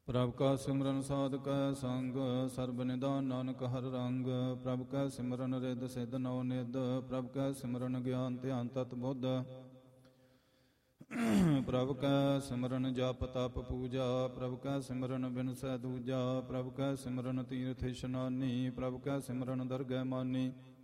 ਪ੍ਰਭ ਕਾ ਸਿਮਰਨ ਸਾਧ ਕੈ ਸੰਗ, ਸਰਬ ਨਿਧਾਨ ਨਾਨਕ ਹਰ ਰੰਗ। ਪ੍ਰਭ ਕੈ ਸਿਮਰਨ ਰਿੱਧ ਸਿੱਧ ਨਉ ਨਿਧ, ਪ੍ਰਭ ਕੈ ਸਿਮਰਨ ਗਿਆਨ ਧਿਆਨ ਤਤ ਬੁੱਧ। ਪ੍ਰਭ ਕੈ ਸਿਮਰਨ ਜਪ ਤਪ ਪੂਜਾ, ਪ੍ਰਭ ਕੈ ਸਿਮਰਨ ਬਿਨਸੈ ਦੂਜਾ। ਪ੍ਰਭ ਕੈ ਸਿਮਰਨ ਤੀਰਥ ਇਸ਼ਨਾਨੀ, ਪ੍ਰਭ ਕੈ ਸਿਮਰਨ ਦਰਗਹਿ ਮਾਨੀ।